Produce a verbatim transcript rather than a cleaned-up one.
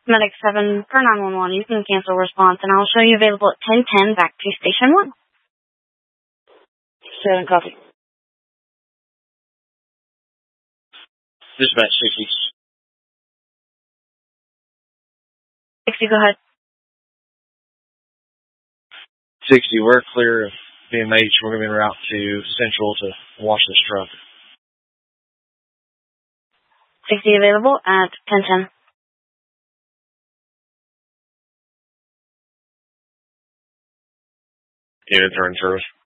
Medic seven for nine one one. You can cancel response, and I'll show you available at ten ten back to Station one. seven, copy. Dispatch sixty. sixty, go ahead. sixty, we're clear of B M H. We're going to be en route to Central to wash this truck. sixty available at ten ten. Units are in service.